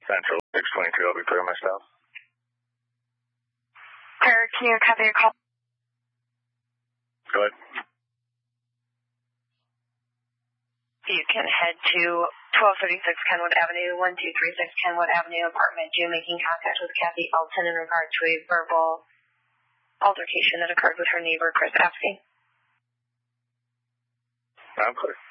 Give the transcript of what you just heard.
Central 622, I'll be clear myself. Sir, can you copy your call? Go ahead. You can head to 1236 Kenwood Avenue, 1236 Kenwood Avenue, apartment 2, making contact with Kathy Elton in regard to a verbal altercation that occurred with her neighbor, Chris Epstein. I'm clear.